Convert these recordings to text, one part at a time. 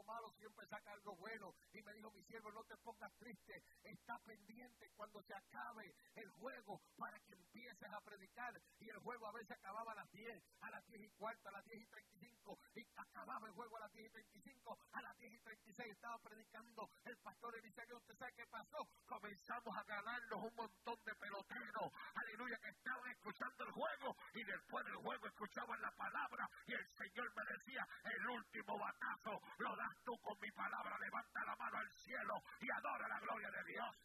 malo, siempre saca algo bueno. Y me dijo, mi siervo, no te pongas triste, está pendiente cuando se acabe el juego para que empieces a predicar. Y el juego a veces acababa a las 10, a las 10:15, a las 10:35, y acababa el juego a las 10:35, a las 10:36 estaba predicando el pastor Eliseo. ¿Usted sabe qué pasó? Comenzamos a ganarnos un montón de peloteros, aleluya, que estaban escuchando el juego, y después del juego escuchaban la palabra, y el Señor me decía, el último batazo lo das tú con mi palabra, levanta la mano al cielo y adora la gloria de Dios.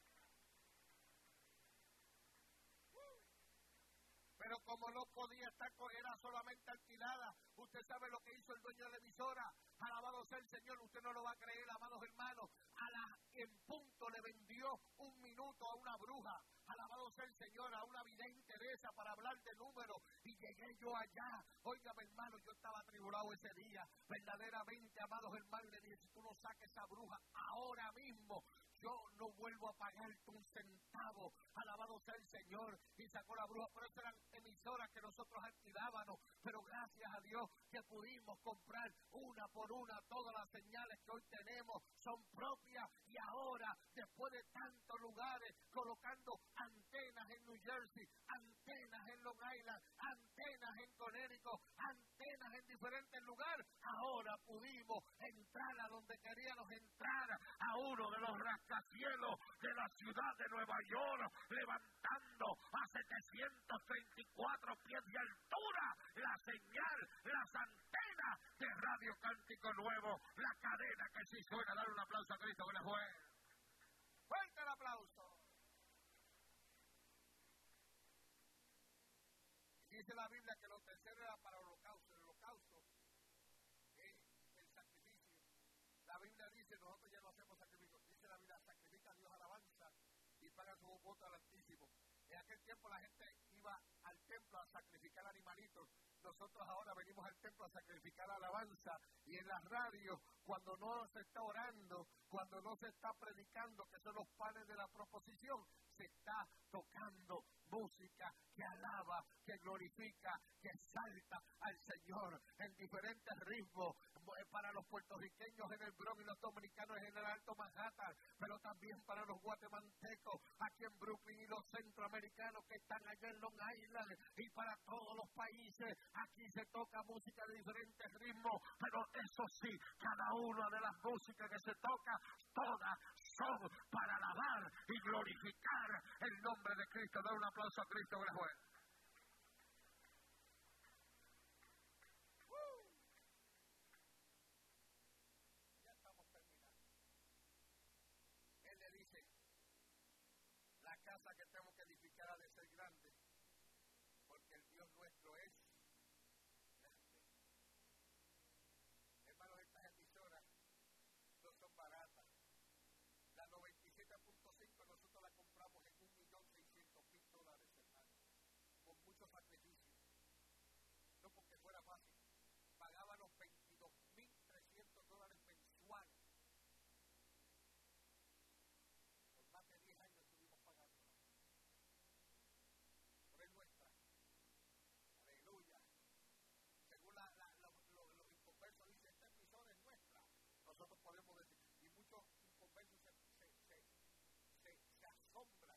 Pero como no podía estar, era solamente alquilada. Usted sabe lo que hizo el dueño de la emisora. Alabado sea el Señor, usted no lo va a creer, amados hermanos. En punto le vendió 1 minuto a una bruja. Alabado sea el Señor, a una vidente de esa para hablar de números. Y llegué yo allá. Óigame, hermano, yo estaba atribulado ese día. Verdaderamente, amados hermanos, le dije, si tú no saques esa bruja ahora mismo, yo no vuelvo a pagarte un centavo. Alabado sea el Señor. Y sacó la bruja. Pero esas eran emisoras que nosotros alquilábamos. Pero gracias a Dios que pudimos comprar una por una. Todas las señales que hoy tenemos son propias. Y ahora, después de tantos lugares, colocando antenas en New Jersey, antenas en Long Island, antenas en Connecticut, antenas en diferentes lugares, ahora pudimos entrar a donde queríamos entrar, a uno de los rascacielos de la ciudad de Nueva York, levantando a 734 pies de altura la señal, las antenas de Radio Cántico Nuevo, la cadena que sí suena. Darle un aplauso a Cristo que le fue. ¡Fuerte el aplauso! Dice la Biblia que lo tercero era para el holocausto. El holocausto es el sacrificio. La Biblia dice, nosotros ya no hacemos sacrificio. Dice la Biblia, sacrifica a Dios alabanza y paga su voto al Altísimo. En aquel tiempo la gente iba al templo a sacrificar animalitos. Nosotros ahora venimos al templo a sacrificar alabanza. Y en las radios, cuando no se está orando, cuando no se está predicando, que son los panes de la proposición, se está tocando música que alaba, que glorifica, que exalta al Señor en diferentes ritmos. Para los puertorriqueños en el Bronx y los dominicanos en el Alto Manhattan, pero también para los guatemaltecos aquí en Brooklyn y los centroamericanos que están allá en Long Island, y para todos los países. Aquí se toca música de diferentes ritmos, pero eso sí, cada una de las músicas que se toca, todas son para alabar y glorificar el nombre de Cristo. Dar un aplauso a Cristo que le fue. La casa que tenemos que edificar ha de ser grande, porque el Dios nuestro es grande. Hermanos, estas emisoras no son baratas. La 97.5 nosotros la compramos en $1,600,000, hermanos, con mucho sacrificio. No porque fuera fácil. Pagábamos $22,300 mensuales. Por más de 10 años estuvimos pagando. Pero es nuestra. Aleluya. Según los inconversos dicen, esta emisora es nuestra. Nosotros podemos decir, y muchos inconversos se asombran.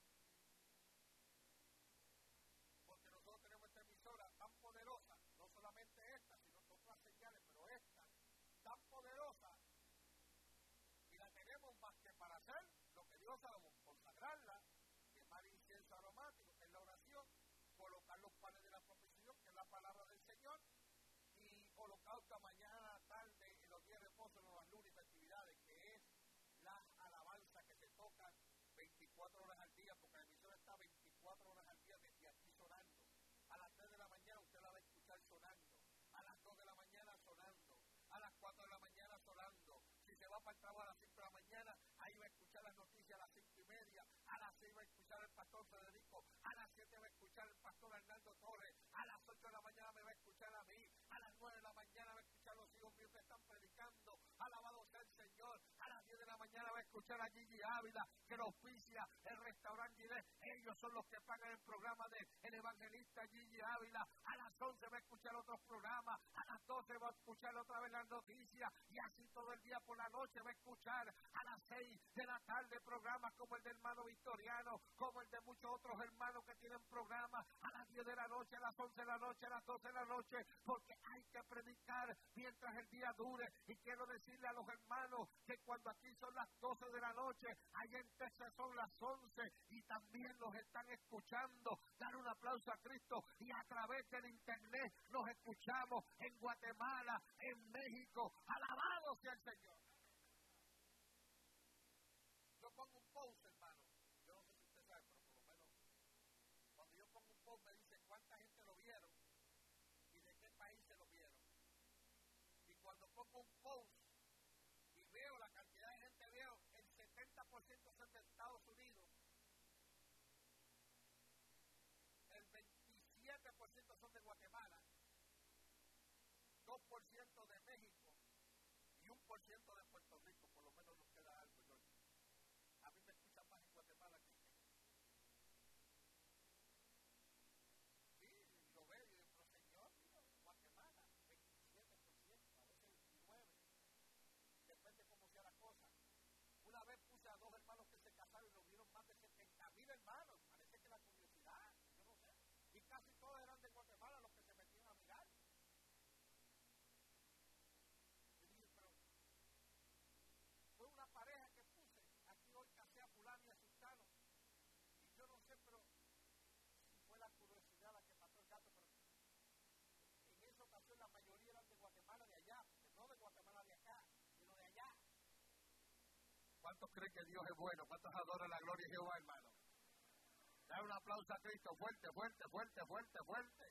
Porque nosotros tenemos esta emisora tan poderosa, no solamente esta, sino otras señales, pero esta, tan poderosa, y la tenemos más que para hacer lo que Dios Salomón, consagrarla, quemar incienso aromático, que es la oración, colocar los panes de la proposición, que es la palabra del Señor, y holocausto mañana, tarde, en los días de reposo, en las lunes y festividades, que es las alabanzas que se tocan 24 horas al día, porque la emisora está 24 horas al día desde aquí sonando. A las 3 de la mañana usted la va a escuchar sonando, a las 2 de la mañana sonando, a las 4 de la mañana sonando. Si se va para el trabajo a las 5 de la mañana, ahí va a escuchar las noticias a las 5:30, a las 6 va a escuchar el pastor Federico, a las 7 va a escuchar el pastor Arnaldo Torres, a las 8 de la mañana me va a escuchar a mí, a las 9 de la mañana va a escuchar a los hijos míos que están predicando, alabado sea el Señor, a las 10 de la mañana va a escuchar a Gigi Ávila, que lo auspicia el restaurante Gillette. Ellos son los que pagan el programa del evangelista Gigi Ávila. A las 11 va a escuchar otros programas, a las 12 va a escuchar otra vez las noticias, y así todo el día noche va a escuchar a las 6 de la tarde programas como el del hermano Victoriano, como el de muchos otros hermanos que tienen programas a las 10 de la noche, a las 11 de la noche, a las 12 de la noche, porque hay que predicar mientras el día dure. Y quiero decirle a los hermanos que cuando aquí son las 12 de la noche, allá en Texas son las 11 y también los están escuchando. Dar un aplauso a Cristo. Y a través del internet nos escuchamos en Guatemala, en México. Alabado sea el Señor. Yo pongo un post, hermano. Yo no sé si usted sabe, pero por lo menos cuando yo pongo un post me dice cuánta gente lo vieron y de qué país se lo vieron. Y cuando pongo un post y veo la cantidad de gente, veo el 70% son de Estados Unidos, el 27% son de Guatemala, 2% de México y 1% de Puerto Rico. Por lo menos nos queda algo, George. A mí me escuchan más en Guatemala que en México. Sí, lo veo y digo, pero señor, mira, Guatemala, 27%, a veces 29%. Depende cómo sea la cosa. Una vez puse a 2 hermanos que se casaron y lo vieron más de 70,000 hermanos. Parece que la curiosidad, yo no sé. Y casi todos eran de Guatemala los que se metían a mirar. Yo dije, pero fue una pareja que puse. Aquí hoy casé a fulano y a sultano. Y yo no sé, pero si fue la curiosidad la que mató el gato, pero en esa ocasión la mayoría eran de Guatemala de allá, porque no de Guatemala de acá, sino de allá. ¿Cuántos creen que Dios es bueno? ¿Cuántos adoran la gloria de Jehová, hermano? Dale un aplauso a Cristo, fuerte, fuerte, fuerte, fuerte, fuerte.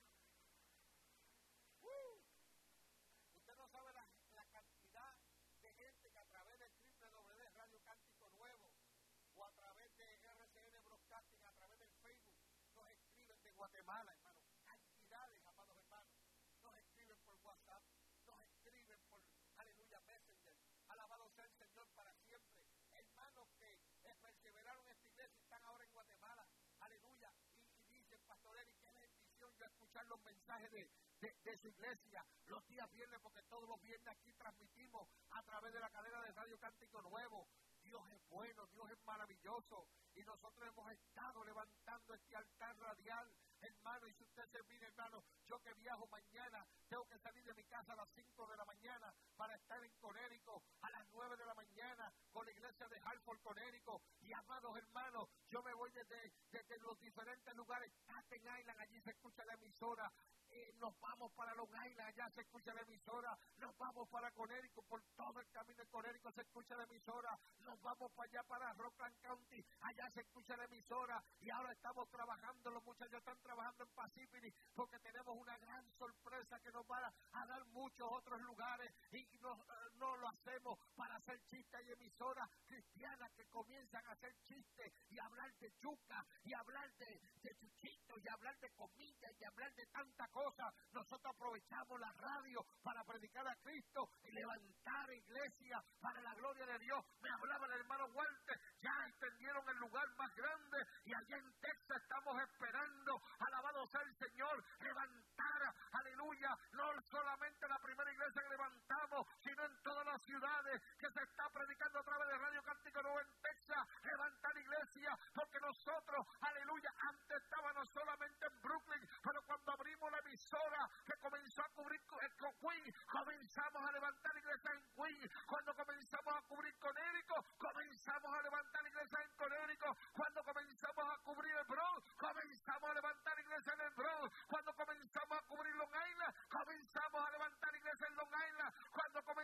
Usted no sabe la cantidad de gente que a través del www Radio Cántico Nuevo o a través de RCN Broadcasting, a través del Facebook, nos escriben de Guatemala, hermano. Cantidades, amados hermanos. Nos escriben por WhatsApp, nos escriben por, aleluya, Messenger. Alabado sea el Señor para siempre. Hermanos que perseveraron en esta iglesia y están ahora en Guatemala. Aleluya. Y dicen, Pastor Eric, qué bendición yo escuchar los mensajes de su iglesia los días viernes, porque todos los viernes aquí transmitimos a través de la cadena de Radio Cántico Nuevo. Dios es bueno, Dios es maravilloso. Y nosotros hemos estado levantando este altar radial, hermano. Y si usted se mira, hermano, yo que viajo mañana, tengo que salir de mi casa a las 5 de la mañana para estar en Conérico a las 9 de la mañana con la iglesia de Hartford, Conérico. Y amados hermanos, yo me voy desde los diferentes lugares. Staten Island, allí se escucha la emisora. Nos vamos para Long Island, allá se escucha la emisora. Nos vamos para Conérico, por todo el camino de Conérico se escucha la emisora. Nos vamos para allá, para Rockland County, allá se escucha la emisora. Y ahora estamos trabajando, los muchachos están trabajando en Pacific, porque tenemos una gran sorpresa que nos va a dar muchos otros lugares. Y no lo hacemos para hacer chistes y emisoras cristianas que comienzan a hacer chistes y hablar de yuca y hablar de chuchitos y hablar de comida y hablar de tanta cosa. Nosotros aprovechamos la radio para predicar a Cristo y levantar iglesia para la gloria de Dios. Me hablaba el hermano Walter, ya extendieron el lugar más grande y allá en Texas estamos esperando, alabado sea el Señor, levantar, aleluya, no solamente la primera iglesia que levantamos, sino en todas las ciudades que se está predicando a través de Radio Cántico Nuevo en Texas, levantar iglesia, porque nosotros, aleluya, antes estábamos solamente en Brooklyn, pero cuando abrimos la emisora que comenzó a cubrir Queen, comenzamos a levantar iglesias en Queen. Cuando comenzamos a cubrir Conérico, comenzamos a levantar iglesias en Conérico. Cuando comenzamos a cubrir el Bronx, comenzamos a levantar iglesias en el Bronx. Cuando comenzamos a cubrir Long Island, comenzamos a levantar iglesias en Long Island. Cuando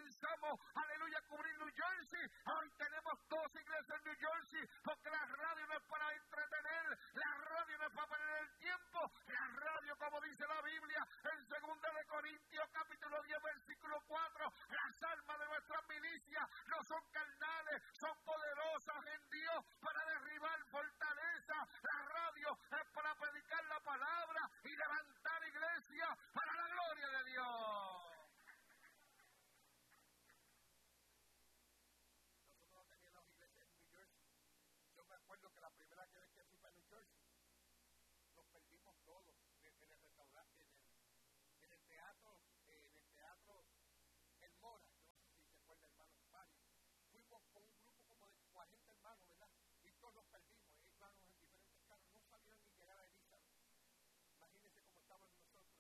40 hermanos, ¿verdad? Y todos los perdimos, hermanos en diferentes carros, no sabían ni llegar a Elizabeth. Imagínense cómo estaban nosotros.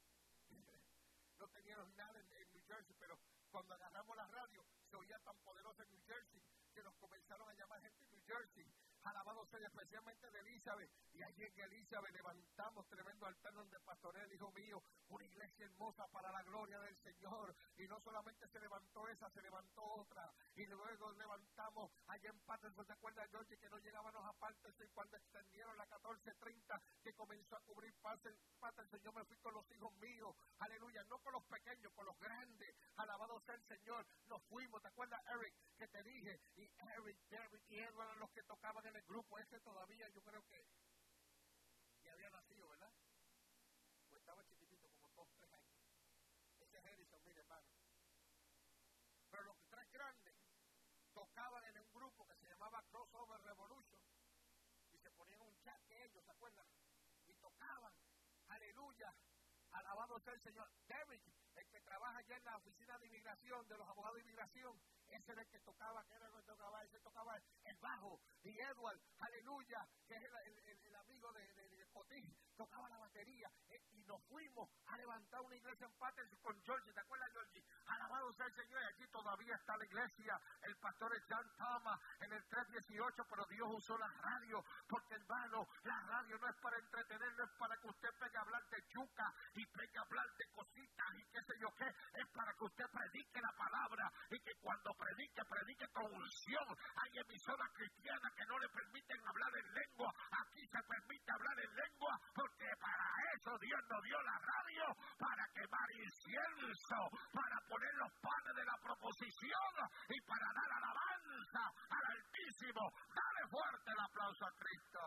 No teníamos nada en New Jersey, pero cuando agarramos la radio, se oía tan poderoso en New Jersey, que nos comenzaron a llamar gente en New Jersey. Alabado sea especialmente de Elizabeth. Y allí en Elizabeth levantamos tremendo altar donde pastorea el hijo mío, una iglesia hermosa para la gloria del Señor. Y no solamente se levantó esa, se levantó otra. Y luego levantamos allá en Patterson, ¿se acuerda, George, que no llegábamos a Patterson? Y cuando extendieron la 1430, que comenzó a cubrir Patterson, yo me fui con los hijos míos, aleluya, no con los pequeños, con los grandes. Alabado sea el Señor. Nos fuimos, ¿te acuerdas, Eric, que te dije? Y Eric, Derrick y Edward eran los que tocaban en el grupo. Ese todavía yo creo que ya había nacido, ¿verdad? Pues estaba chiquitito, como 2, 3 años. Ese es Harrison, mire, hermano. Pero los 3 grandes tocaban en un grupo que se llamaba Crossover Revolution. Y se ponían un chat que ellos, ¿se acuerdan? Y tocaban, aleluya, alabado sea el Señor. Derrick, el que trabaja allá en la oficina de inmigración, de los abogados de inmigración, ese era el que tocaba, que era el que tocaba, ese tocaba el bajo. Y Edward, aleluya, que es el amigo de Cotín, tocaba la batería. Y nos fuimos a levantar una iglesia en Patterson con Georgie. ¿Te acuerdas, Georgie? Alabado sea el Señor. Y aquí todavía está la iglesia. El pastor es John Thomas en el 318, pero Dios usó la radio, porque hermano, la radio no es para entretener, no es para que usted pegue a hablar de chuca y pegue a hablar de cositas y qué sé yo qué, es para que usted predique la palabra y que cuando predique con unción. Hay emisoras cristianas que no le permiten hablar en lengua. Aquí se permite hablar en lengua porque para eso Dios nos dio la radio, para quemar incienso, para poner los panes de la proposición y para dar alabanza al Altísimo. Dale fuerte el aplauso a Cristo.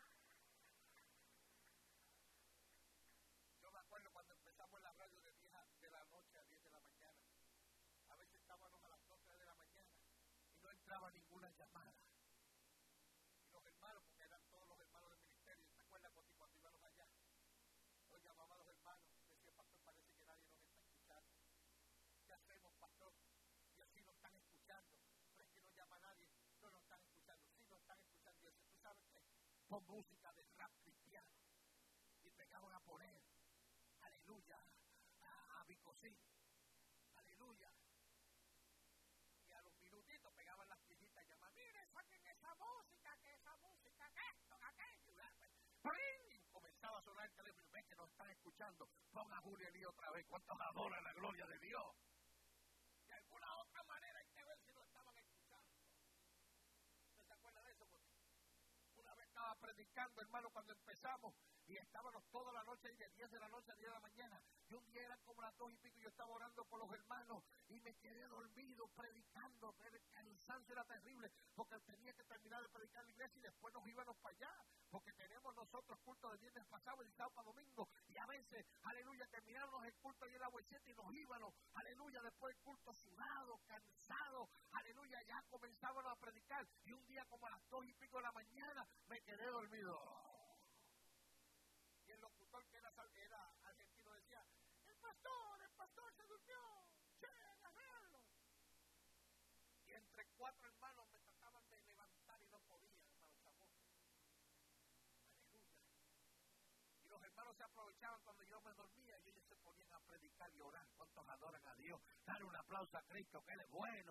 Yo me acuerdo cuando empezamos la radio de 10 de la noche a 10 de la mañana. A veces estábamos a las 12 de la mañana y no entraba ninguna llamada. Y los hermanos, porque eran todos los hermanos del ministerio, ¿te acuerdas cuando íbamos allá? Hoy llamaba a los hermanos, decía, pastor, parece que nadie nos está escuchando. ¿Qué hacemos, pastor? Y así nos están escuchando. Pero es que no llama a nadie, no nos están escuchando. Sí nos están escuchando. Y yo decía, ¿tú sabes qué? Pon música de rap cristiano. Y pegaban a poner, aleluya, a Bicosí, aleluya. Y a los minutitos pegaban las viejitas y llamaban, mire, saquen esa música, que esto, que aquello. Y comenzaba a sonar el teléfono, ven que nos están escuchando, pon a Julio Elías otra vez, ¿cuántos adoran la gloria de Dios? De alguna otra manera hay que ver si nos estaban escuchando. ¿Usted se acuerda de eso? Porque una vez estaba predicando, hermano, cuando empezamos, y estábamos toda la noche, de 10 de la noche a 10 de la mañana, y un día eran como las 2 y pico, y yo estaba orando por los hermanos, y me quedé dormido predicando, el cansancio era terrible, porque tenía que terminar de predicar la iglesia, y después nos íbamos para allá, porque tenemos nosotros culto de viernes pasado, y sábado para domingo, y a veces, aleluya, terminábamos el culto ahí en la U7, y nos íbamos, aleluya, después el culto sudado, cansado, aleluya, ya comenzábamos a predicar, y un día como a las 2 y pico de la mañana, me quedé dormido. Y el locutor que era argentino decía, el pastor se durmió, che, agarrarlo. Y entre 4 hermanos me trataban de levantar y no podía, hermano Chamón. Aleluya. Y los hermanos se aprovechaban cuando yo me dormía y ellos se ponían a predicar y orar. ¿Cuántos adoran a Dios? Dale un aplauso a Cristo, que Él es bueno.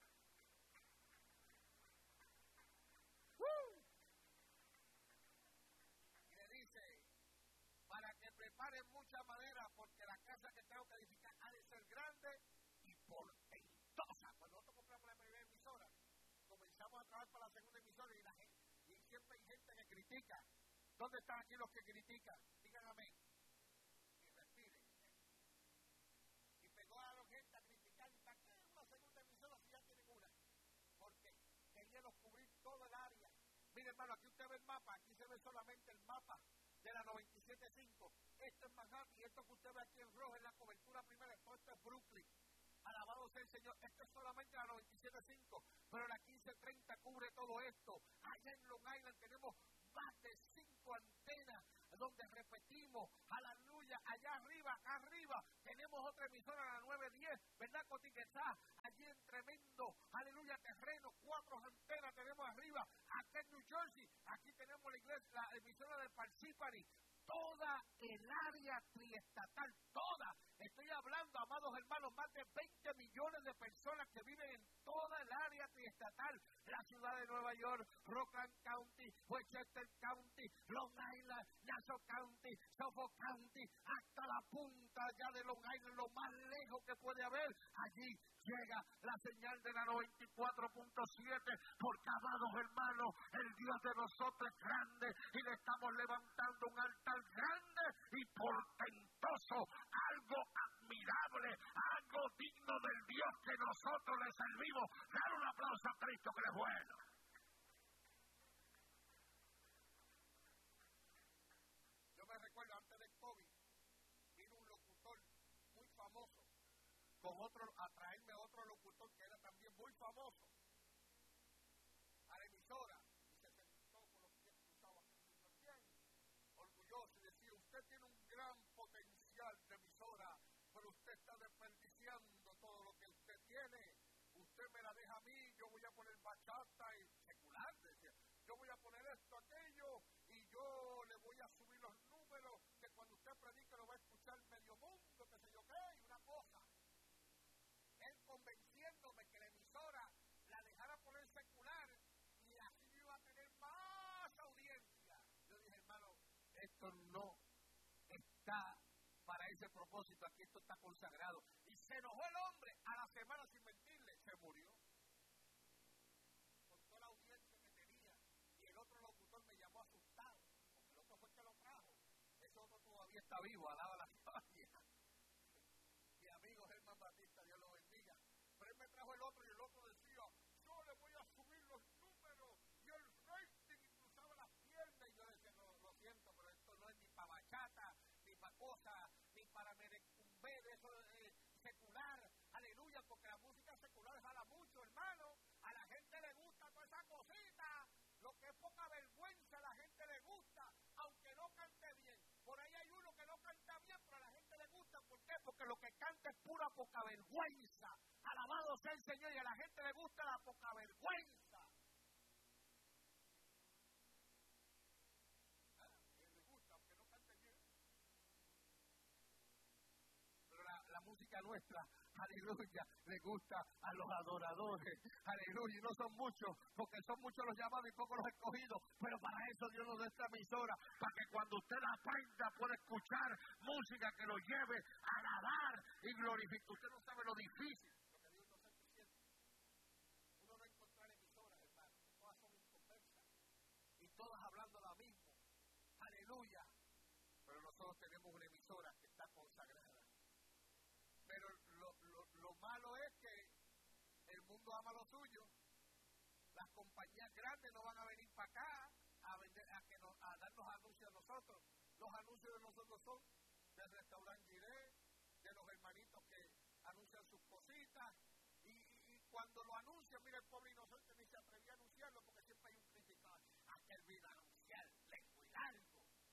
Para que preparen mucha madera, porque la casa que tengo que edificar ha de ser grande y portentosa. Cuando nosotros compramos la primera emisora, comenzamos a trabajar para la segunda emisora y siempre hay gente que critica. ¿Dónde están aquí los que critican? Digan amén. Y respiren. Y pegó a la gente a criticar. ¿Y para qué una segunda emisora si ya tienen una? Porque queríamos cubrir todo el área. Mire, hermano, aquí usted ve el mapa. Aquí se ve solamente el mapa de la 97.5, esto es Manhattan y esto que usted ve aquí en rojo es la cobertura primera, esto es Brooklyn, alabado sea el Señor, esto es solamente la 97.5, pero la 1530 cubre todo esto. Allá en Long Island tenemos más de 5 antenas donde repetimos, aleluya, allá arriba, acá arriba, tenemos otra emisora, la 910, ¿verdad, Coti? Que está allí entre tremendo, aleluya, terreno, 4 antenas tenemos arriba, aquí en New Jersey, aquí tenemos la iglesia, la emisora del Parsippany, toda el área triestatal, toda, estoy hablando, amados hermanos, más de 20 millones de personas que viven en toda el área triestatal, la ciudad de Nueva York, Rockland County, Westchester County, Long Island, Nassau County, Suffolk County, hasta la punta allá de Long Island, lo más lejos que puede haber, allí llega la señal de la 94.7, porque amados hermanos, el Dios de nosotros es grande y le estamos levantando un altar grande y portentoso, algo admirable, algo digno del Dios que nosotros le servimos. Dar un aplauso a Cristo que es bueno. Yo me recuerdo antes del COVID, vino un locutor muy famoso con otro, a traerme otro locutor que era también muy famoso a la emisora, y se sentó con los pies cruzados así, bien orgulloso, y decía: usted tiene un gran potencial de emisora, pero usted está desperdiciando todo lo que usted tiene. Usted me la deja a mí, yo voy a poner bachata y secular, decía, yo voy a poner esto, aquello, y yo le voy a subir los números, que cuando usted predique lo va a escuchar medio mundo, que sé yo qué, y una cosa. Él convenciéndome que la emisora la dejara poner secular, y así yo iba a tener más audiencia. Yo dije: hermano, esto no está para ese propósito, aquí esto está consagrado. Y se enojó el hombre, a la semana, sin mentirle, se murió. Con toda la audiencia que tenía. Y el otro locutor me llamó asustado, porque el otro fue el que lo trajo. Ese otro todavía está vivo, alaba la gloria. Mi amigo Germán Batista, Dios lo bendiga. Pero él me trajo el otro, y el otro decía: yo le voy a subir los números, y el rating, y cruzaba las piernas. Y yo decía: no, lo siento, pero esto no es ni para bachata, ni para cosas, ni para merecumbe de eso secular, aleluya, porque la música secular jala mucho, hermano, a la gente le gusta toda esa cosita, lo que es poca vergüenza a la gente le gusta, aunque no cante bien. Por ahí hay uno que no canta bien, pero a la gente le gusta. ¿Por qué? Porque lo que canta es pura poca vergüenza. Alabado sea el Señor, y a la gente le gusta la poca vergüenza. La música nuestra, aleluya, le gusta a los adoradores, aleluya, y no son muchos, porque son muchos los llamados y pocos los escogidos, pero para eso Dios nos da esta emisora, para que cuando usted la aprenda pueda escuchar música que lo lleve a alabar y glorificar. Usted no sabe lo difícil, lo que Dios nos está diciendo. Uno no encuentra emisoras, hermano, todas son inconversas, y todas hablando lo mismo, aleluya, pero nosotros tenemos una emisora que está consagrada. Pero lo malo es que el mundo ama lo suyo. Las compañías grandes no van a venir para acá a vender, a darnos anuncios a nosotros. Los anuncios de nosotros son del restaurante Giré, de los hermanitos que anuncian sus cositas. Y cuando lo anuncian, mira, el pobre inocente ni se atrevía a anunciarlo, porque siempre hay un criticado. Aquel vino a anunciar lengua y largo.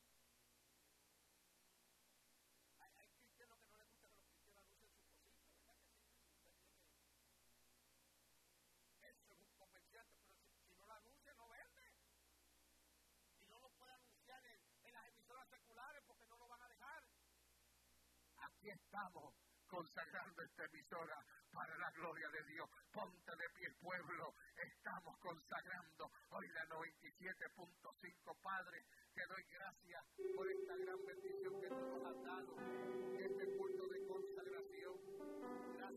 Seculares, porque no lo van a dejar. Aquí estamos consagrando esta emisora para la gloria de Dios. Ponte de pie, pueblo. Estamos consagrando hoy la 97.5. Padre, te doy gracias por esta gran bendición que tú nos has dado.